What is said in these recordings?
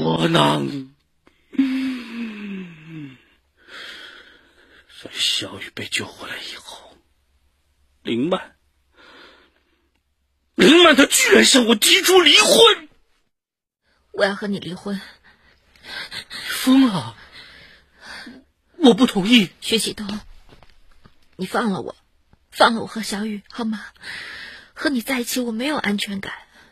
窝囊。在小雨被救回来以后，林曼他居然向我提出离婚。 我要和你离婚。 疯了！我不同意。 徐启东，你放了我，放了我和小雨好吗？和你在一起我没有安全感。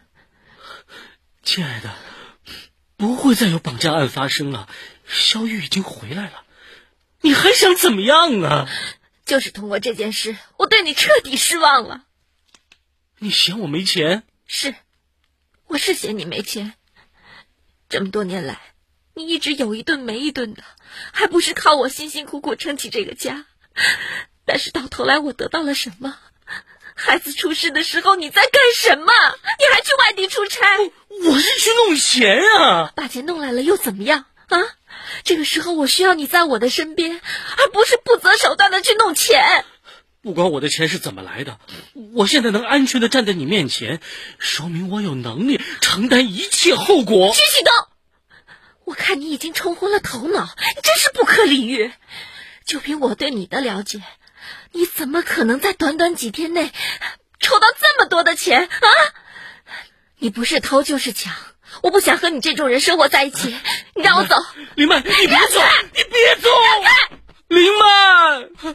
亲爱的，不会再有绑架案发生了，小雨已经回来了，你还想怎么样啊？ 就是通过这件事，我对你彻底失望了。 你嫌我没钱？ 是，我是嫌你没钱。这么多年来，你一直有一顿没一顿的，还不是靠我辛辛苦苦撑起这个家。但是到头来我得到了什么？孩子出事的时候你在干什么？你还去外地出差？ 我是去弄钱啊！ 把钱弄来了又怎么样啊？这个时候我需要你在我的身边，而不是不择手段的去弄钱。 不管我的钱是怎么来的，我现在能安全的站在你面前，说明我有能力承担一切后果。 徐启东，我看你已经冲昏了头脑，你真是不可理喻。就凭我对你的了解，你怎么可能在短短几天内筹到这么多的钱啊？你不是偷就是抢，我不想和你这种人生活在一起。你让我走。 林曼，你别走，你别走，林曼。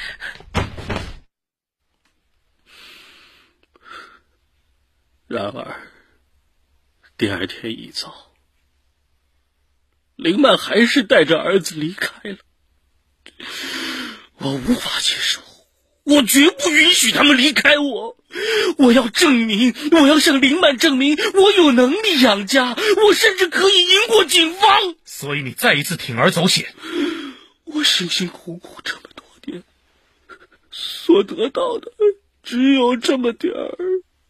然而第二天一早，林曼还是带着儿子离开了。我无法接受，我绝不允许他们离开我。我要证明，我要向林曼证明我有能力养家，我甚至可以赢过警方。 所以你再一次铤而走险。 我辛辛苦苦这么多年，所得到的只有这么点儿。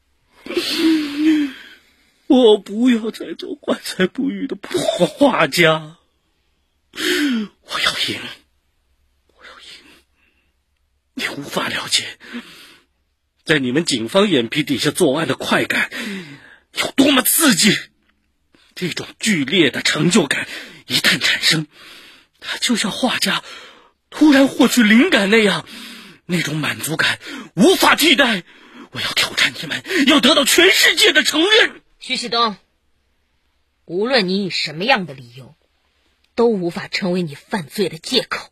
我不要再做怀才不遇的破画家。我要赢，我要赢。你无法了解，在你们警方眼皮底下作案的快感有多么刺激。这种剧烈的成就感一旦产生，它就像画家突然获取灵感那样，那种满足感无法替代。我要挑战你们，要得到全世界的承认。 徐启东，无论你以什么样的理由，都无法成为你犯罪的借口。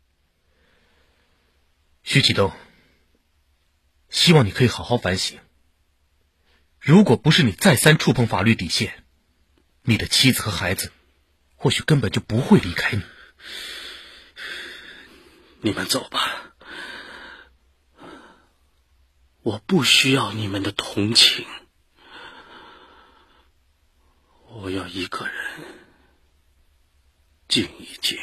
徐启东，希望你可以好好反省。如果不是你再三触碰法律底线，你的妻子和孩子或许根本就不会离开你。 你们走吧，我不需要你们的同情，我要一个人静一静。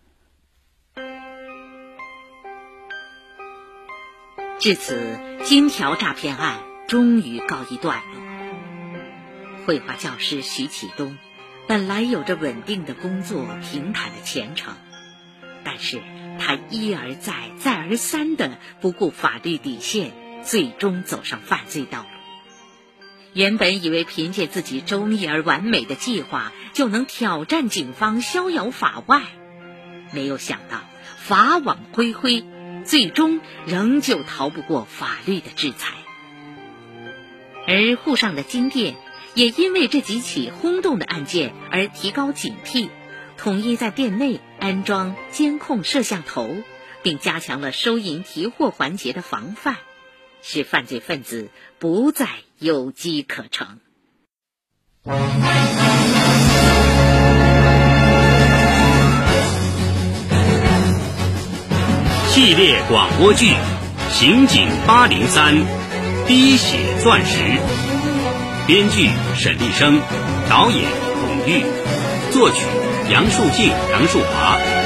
至此，金条诈骗案终于告一段落。绘画教师徐启东本来有着稳定的工作、平坦的前程，但是他一而再、再而三地不顾法律底线，最终走上犯罪道路。原本以为凭借自己周密而完美的计划就能挑战警方，逍遥法外，没有想到法网恢恢，最终仍旧逃不过法律的制裁。而沪上的金店也因为这几起轰动的案件而提高警惕，统一在店内安装监控摄像头，并加强了收银提货环节的防范，使犯罪分子不再有机可乘。 系列广播剧《刑警803》滴血钻石，编剧沈立生，导演巩玉，作曲杨树静、杨树华，